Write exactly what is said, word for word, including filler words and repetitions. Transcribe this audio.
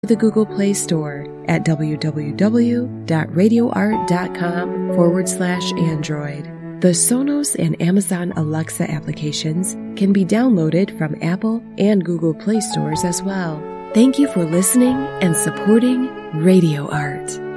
the Google Play Store at www.radioart.com forward slash Android. The Sonos and Amazon Alexa applications can be downloaded from Apple and Google Play stores as well. Thank you for listening and supporting Radio Art.